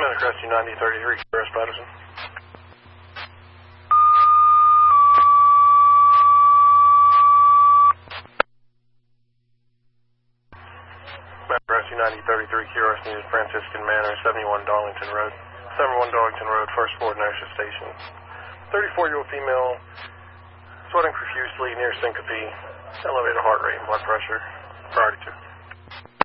Rescue 9033, Chris Patterson. Rescue 9033, QRS needed Franciscan Manor, 71 Darlington Road. 71 Darlington Road, first floor, Inertia Station. 34-year-old female, sweating profusely, near syncope, elevated heart rate and blood pressure. Priority 2.